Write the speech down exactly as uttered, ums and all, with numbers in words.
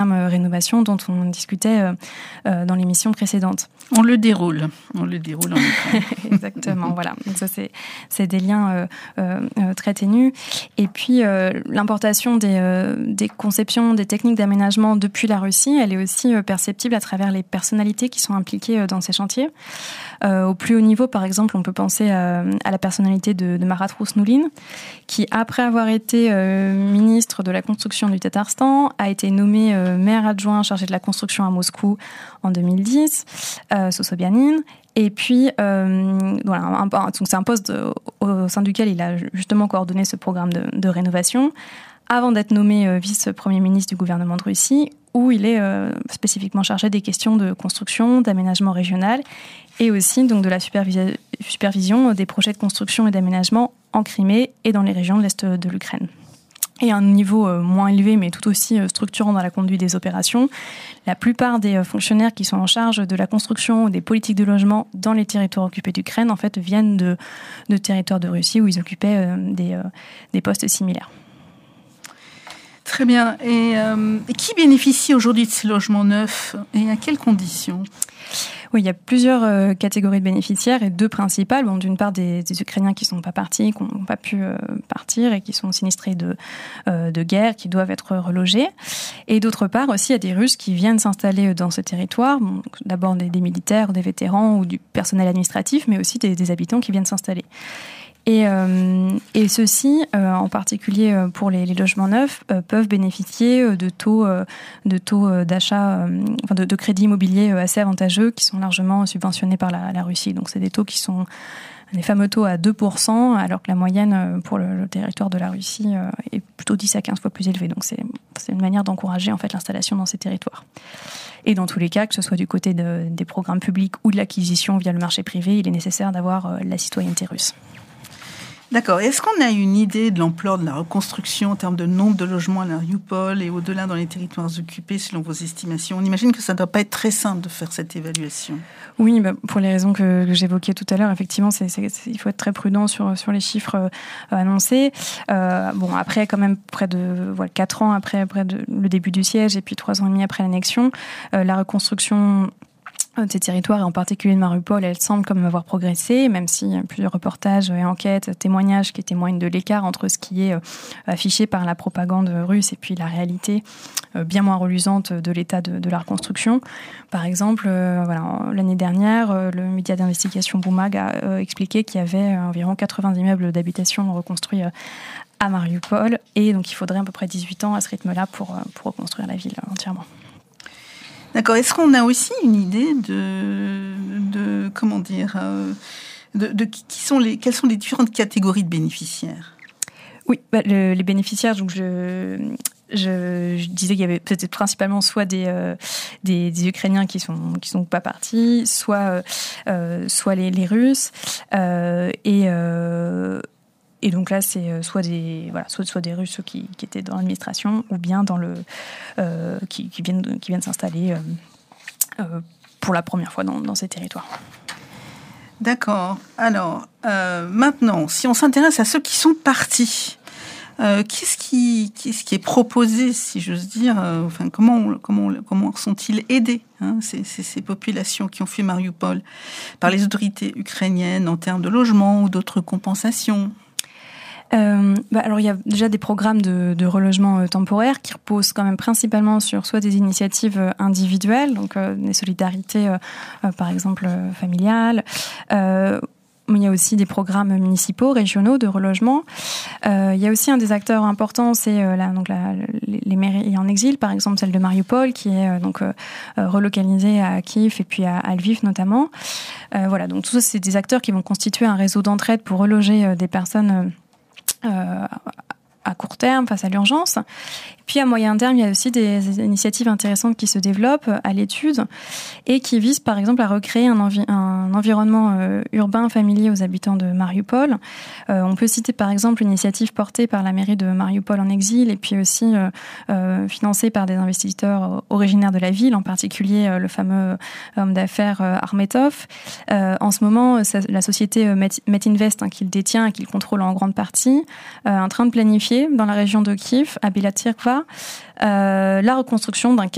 rénovation dont on discutait euh, dans l'émission précédente. On le déroule, on le déroule en Ukraine. Exactement, voilà. Donc ça, c'est, c'est des liens euh, euh, très ténus. Et puis, euh, l'importation des, euh, des conceptions, des techniques d'aménagement depuis la Russie, elle est aussi euh, perceptible à travers les personnalités qui sont impliquées euh, dans ces chantiers. Euh, au plus haut niveau, par exemple, on peut penser à, à la personnalité de, de Marat Rousnoulin, qui, après avoir été euh, ministre de la construction du Tatarstan, a été nommé euh, maire adjoint chargé de la construction à Moscou en deux mille dix, euh, sous Sobyanin. Et puis, euh, voilà, un, un, donc c'est un poste de, au sein duquel il a justement coordonné ce programme de, de rénovation, avant d'être nommé euh, vice-premier ministre du gouvernement de Russie, où il est euh, spécifiquement chargé des questions de construction, d'aménagement régional, et aussi donc de la supervisi- supervision des projets de construction et d'aménagement en Crimée et dans les régions de l'Est de l'Ukraine. Et à un niveau euh, moins élevé, mais tout aussi euh, structurant dans la conduite des opérations, la plupart des euh, fonctionnaires qui sont en charge de la construction ou des politiques de logement dans les territoires occupés d'Ukraine, en fait, viennent de, de territoires de Russie où ils occupaient euh, des, euh, des postes similaires. Très bien. Et, euh, et qui bénéficie aujourd'hui de ces logements neufs et à quelles conditions ? Oui, il y a plusieurs euh, catégories de bénéficiaires et deux principales. Bon, d'une part, des, des Ukrainiens qui ne sont pas partis, qui n'ont pas pu euh, partir et qui sont sinistrés de, euh, de guerre, qui doivent être relogés. Et d'autre part, aussi, il y a des Russes qui viennent s'installer dans ce territoire. Bon, donc, d'abord des, des militaires, des vétérans ou du personnel administratif, mais aussi des, des habitants qui viennent s'installer. Et, euh, et ceux-ci, euh, en particulier pour les, les logements neufs, euh, peuvent bénéficier de taux, euh, de taux d'achat, euh, enfin de, de crédits immobiliers assez avantageux qui sont largement subventionnés par la, la Russie. Donc c'est des taux qui sont des fameux taux à deux pour cent, alors que la moyenne pour le, le territoire de la Russie euh, est plutôt dix à quinze fois plus élevée. Donc c'est, c'est une manière d'encourager en fait l'installation dans ces territoires. Et dans tous les cas, que ce soit du côté de, des programmes publics ou de l'acquisition via le marché privé, il est nécessaire d'avoir euh, la citoyenneté russe. D'accord. Est-ce qu'on a une idée de l'ampleur de la reconstruction en termes de nombre de logements à Mariupol et au-delà dans les territoires occupés, selon vos estimations ? On imagine que ça ne doit pas être très simple de faire cette évaluation. Oui, bah, pour les raisons que, que j'évoquais tout à l'heure, effectivement, c'est, c'est, c'est, il faut être très prudent sur, sur les chiffres euh, annoncés. Euh, bon, après, quand même, près de voilà, quatre ans après, après de, le début du siège et puis trois ans et demi après l'annexion, euh, la reconstruction de ces territoires, et en particulier de Mariupol, elle semble comme avoir progressé, même si plusieurs reportages et enquêtes, témoignages qui témoignent de l'écart entre ce qui est affiché par la propagande russe et puis la réalité bien moins reluisante de l'état de, de la reconstruction. Par exemple, euh, voilà, l'année dernière, le média d'investigation Boumag a euh, expliqué qu'il y avait environ quatre-vingts immeubles d'habitation reconstruits à Mariupol, et donc il faudrait à peu près dix-huit ans à ce rythme-là pour, pour reconstruire la ville entièrement. D'accord. Est-ce qu'on a aussi une idée de, de comment dire, euh, de, de qui sont les, quelles sont les différentes catégories de bénéficiaires ? Oui, bah, le, les bénéficiaires, donc je, je, je disais qu'il y avait peut-être principalement soit des, euh, des, des Ukrainiens qui sont qui sont pas partis, soit euh, soit les, les Russes euh, et euh, Et donc là, c'est soit des voilà, soit soit des Russes qui, qui étaient dans l'administration, ou bien dans le euh, qui, qui viennent qui viennent s'installer euh, euh, pour la première fois dans, dans ces territoires. D'accord. Alors euh, maintenant, si on s'intéresse à ceux qui sont partis, euh, qu'est-ce qui qu'est-ce qui est proposé, si j'ose dire, euh, enfin comment comment comment sont-ils aidés, hein, ces, ces ces populations qui ont fui Mariupol par les autorités ukrainiennes en termes de logement ou d'autres compensations? Euh, bah alors il y a déjà des programmes de, de relogement euh, temporaire qui reposent quand même principalement sur soit des initiatives euh, individuelles, donc euh, des solidarités euh, euh, par exemple euh, familiales. Euh, il y a aussi des programmes municipaux, régionaux de relogement. Euh, il y a aussi un des acteurs importants, c'est euh, la, donc la, les, les mairies en exil, par exemple celle de Mariupol, qui est euh, donc euh, relocalisée à Kiev et puis à, à Lviv notamment. Euh, voilà, donc tout ça, c'est des acteurs qui vont constituer un réseau d'entraide pour reloger euh, des personnes euh, Euh, à court terme face à l'urgence. Et puis à moyen terme, il y a aussi des initiatives intéressantes qui se développent à l'étude et qui visent par exemple à recréer un, envi- un environnement euh, urbain familier aux habitants de Mariupol. Euh, on peut citer par exemple l'initiative portée par la mairie de Mariupol en exil et puis aussi euh, euh, financée par des investisseurs originaires de la ville, en particulier euh, le fameux homme d'affaires euh, Armetov. Euh, en ce moment, ça, la société euh, Met, Metinvest, hein, qui le détient et qui le contrôle en grande partie, euh, est en train de planifier dans la région de Kiev, à Belatsirkva, euh, la reconstruction d'un